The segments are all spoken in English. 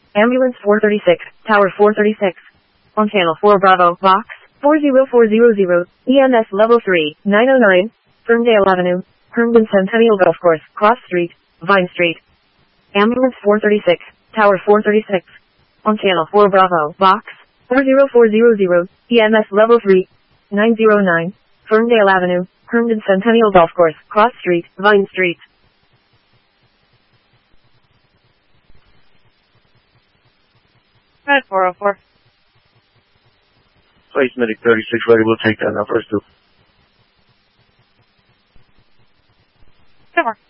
Ambulance 436, Tower 436. On Channel 4 Bravo, Box 40400, EMS Level 3, 909, Ferndale Avenue, Herndon Centennial Golf Course, Cross Street, Vine Street. Ambulance 436, Tower 436. On Channel 4 Bravo, Box 40400, EMS Level 3, 909, Ferndale Avenue, Herndon Centennial Golf Course, Cross Street, Vine Street. At 404. Place Medic 36 ready. We'll take that now. First two. Sure.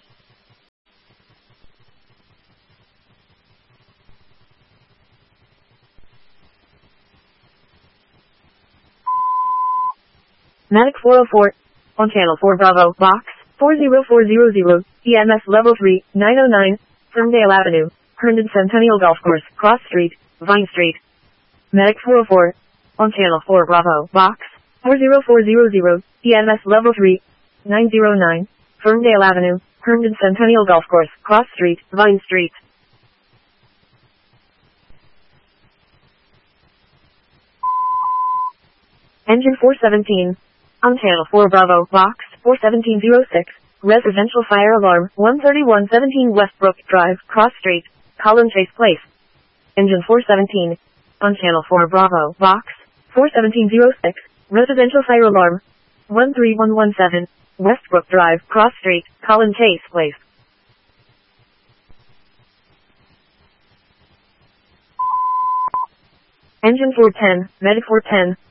Medic 404. On Channel 4 Bravo, Box 40400, EMS Level 3, 909, Ferndale Avenue, Herndon Centennial Golf Course, Cross Street, Vine Street. Medic 404. On Channel 4 Bravo, Box 40400, EMS Level 3, 909, Ferndale Avenue, Herndon Centennial Golf Course, Cross Street, Vine Street. Engine 417. On Channel 4 Bravo, Box 41706, Residential Fire Alarm, 13117 Westbrook Drive, Cross Street, Colin Chase Place. Engine 417. On Channel 4 Bravo, Box 41706, Residential Fire Alarm, 13117, Westbrook Drive, Cross Street, Colin Chase Place. Engine 410, Medic 410.